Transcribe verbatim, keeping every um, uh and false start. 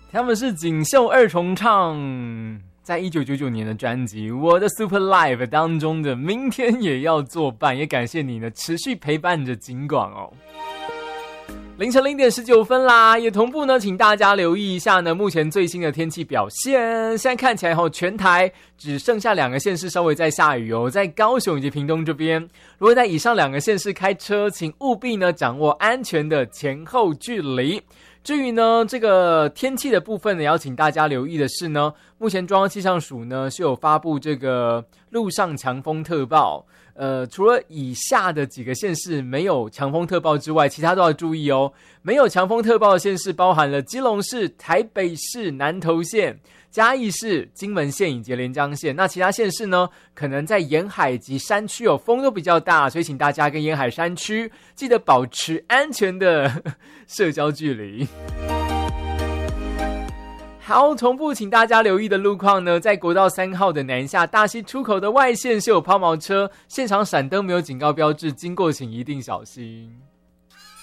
他们是锦绣二重唱，在一九九九年的专辑《我的 Super Live》当中的《明天也要作伴》，也感谢你呢持续陪伴着景广哦。凌晨零点十九分啦，也同步呢，请大家留意一下呢，目前最新的天气表现。现在看起来后，全台只剩下两个县市稍微在下雨哦，在高雄以及屏东这边。如果在以上两个县市开车，请务必呢掌握安全的前后距离。至于呢这个天气的部分呢，要请大家留意的是呢，目前中央气象署呢是有发布这个陆上强风特报。呃，除了以下的几个县市没有强风特报之外，其他都要注意哦。没有强风特报的县市包含了基隆市、台北市、南投县、嘉义市、金门县以及连江县。那其他县市呢，可能在沿海及山区有风都比较大，所以请大家跟沿海山区记得保持安全的社交距离。好，同步请大家留意的路况呢，在国道三号的南下大溪出口的外线是有抛锚车，现场闪灯没有警告标志，经过请一定小心。